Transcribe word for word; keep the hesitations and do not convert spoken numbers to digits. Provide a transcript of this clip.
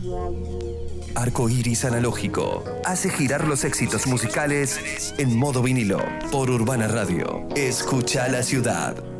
Arco Iris Analógico hace girar los éxitos musicales en modo vinilo por Urbana Radio. Escucha la ciudad.